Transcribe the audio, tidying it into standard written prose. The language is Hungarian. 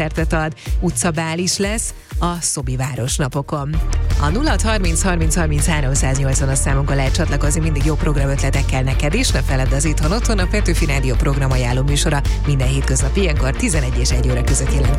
koncertet ad, utcabál is lesz a Szobi Városnapokon. A 0630 30 30 380-as számunkon lehet csatlakozni, mindig jó programötletekkel neked is, ne feledd az Itthon Otthon, a Petőfi Rádió programajánló műsora minden hétköznap ilyenkor 11 és 1 óra között jelentkezik.